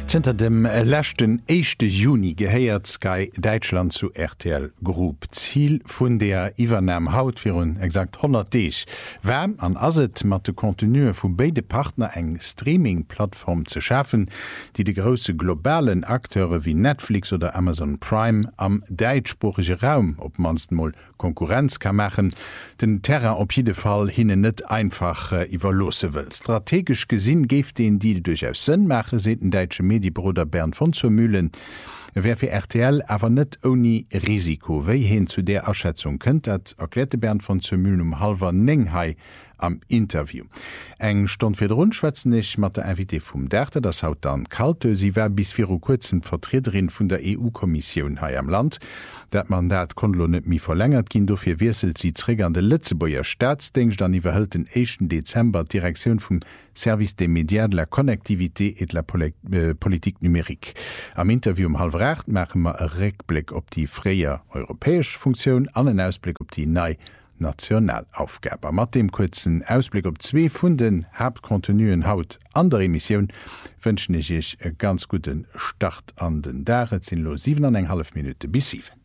Hinter dem lächten 1. Juni gehéiert Sky Deutschland zu RTL Group. Ziel vun der Iwernam haut virun exakt 100 Deeg. Wärm an aset mat de Kontinue vun beide Partner eng Streaming-Plattform ze schaffen, die de grosse globalen Akteure wie Netflix oder Amazon Prime am deitschsprachige Raum op manstmoll Konkurrenz kann machen, den Terra op jede Fall hinne net einfach iwwerlose will. Strategisch gesinn geft den die durchaus Sinn mache, se den deitsche Medibruder Bernd von Zurmühlen. Wer fir RTL awer net oni Risiko wéi hin zu der Erschätzung kënnt, dat erklärte Bernd von Zurmühlen halber Nenghai am Interview. Eng stond fir rundschwätzen ich mat der Invité vum Därte, das haut dann kalte, sie wär bis vir kurzen Vertreterin vun der EU-Kommission hai am Land. Dat Mandat konlo net mi verlängert ginn, dofir wieselt sie triggernde Lützebauer Staatsdenk, dann iwwerhëlt den 1. Dezember Direktion vum Service des Médias de la Connectivité et de la Politique numérique. Am Interview um 7:30 machen wir einen Rückblick op die freier europäisch Funktion, an einen Ausblick op die neue Nationalaufgabe. Mit dem kurzen Ausblick op 2 vun den Hauptkontinuen haut an der Emission wünschen ich euch einen ganz guten Start an den Tag. Es sind nur 7,5 Minuten bis 7.